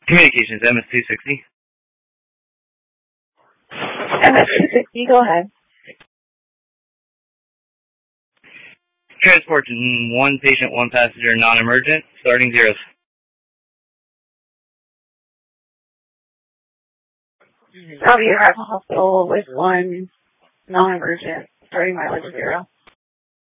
Communications, MS-260. MS-260, go ahead. Transport one patient, one passenger, non-emergent, starting zeros. Copy, arrive at hospital with one non-emergent, starting mileage 0.